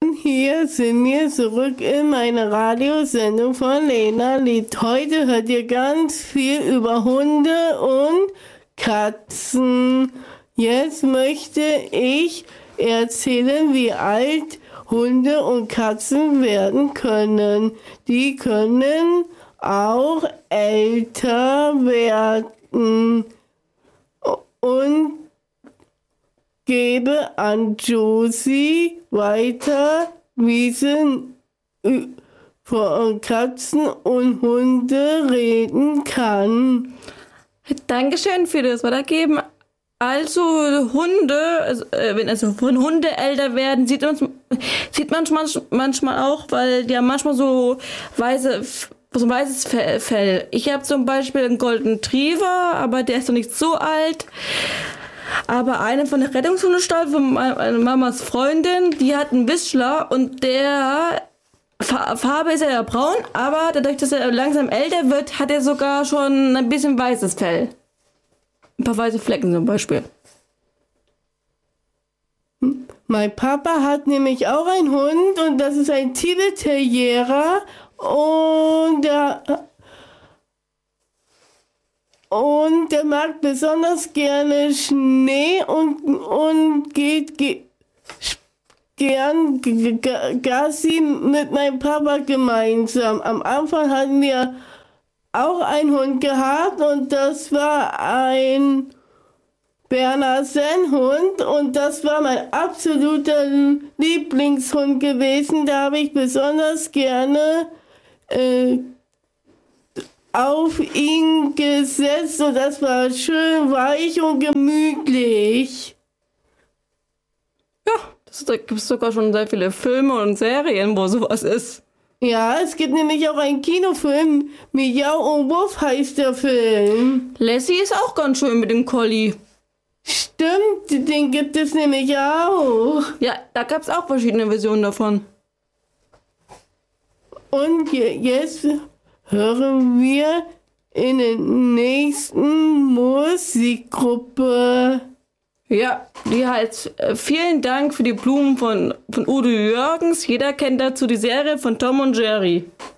Hier sind wir zurück in meiner Radiosendung von Lena Lied. Heute hört ihr ganz viel über Hunde und Katzen. Jetzt möchte ich erzählen, wie alt Hunde und Katzen werden können. Die können auch älter werden. Und gebe an Josie weiter, wie sie von Katzen und Hunde reden kann. Dankeschön für das Weitergeben. Also Hunde, wenn Hunde älter werden, sieht man manchmal auch, weil die haben manchmal so ein weißes Fell. Ich habe zum Beispiel einen Golden Retriever, aber der ist noch nicht so alt. Aber eine von der Rettungshundestall von meiner Mamas Freundin, die hat einen Whistler und der Farbe ist ja braun, aber dadurch, dass er langsam älter wird, hat er sogar schon ein bisschen weißes Fell. Ein paar weiße Flecken zum Beispiel. Mein Papa hat nämlich auch einen Hund und das ist ein Tibet-Terrier und der mag besonders gerne Schnee und geht gern Gassi mit meinem Papa gemeinsam. Am Anfang hatten wir auch einen Hund gehabt und das war ein Berner Sennhund und das war mein absoluter Lieblingshund gewesen. Da habe ich besonders gerne auf ihn gesetzt und das war schön weich und gemütlich. Ja, da gibt es sogar schon sehr viele Filme und Serien, wo sowas ist. Ja, es gibt nämlich auch einen Kinofilm, Miau und Wuff heißt der Film. Lassie ist auch ganz schön mit dem Collie. Stimmt, den gibt es nämlich auch. Ja, da gab es auch verschiedene Versionen davon. Und jetzt hören wir in der nächsten Musikgruppe. Ja, die heißt Vielen Dank für die Blumen von Udo Jürgens. Jeder kennt dazu die Serie von Tom und Jerry.